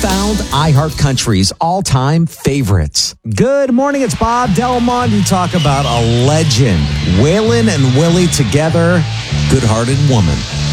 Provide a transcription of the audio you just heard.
found iHeartCountry's all-time favorites. Good morning, it's Bob Del Monte. Talk about a legend. Waylon and Willie together, Good-Hearted Woman.